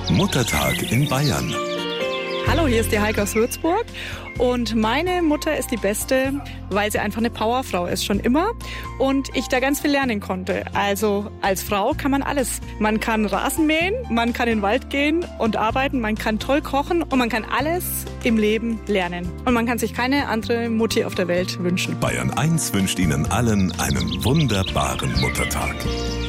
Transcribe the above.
Muttertag in Bayern. Hallo, hier ist die Heike aus Würzburg und meine Mutter ist die Beste, weil sie einfach eine Powerfrau ist, schon immer, und ich da ganz viel lernen konnte. Also als Frau kann man alles. Man kann Rasen mähen, man kann in den Wald gehen und arbeiten, man kann toll kochen und man kann alles im Leben lernen. Und man kann sich keine andere Mutti auf der Welt wünschen. Bayern 1 wünscht Ihnen allen einen wunderbaren Muttertag.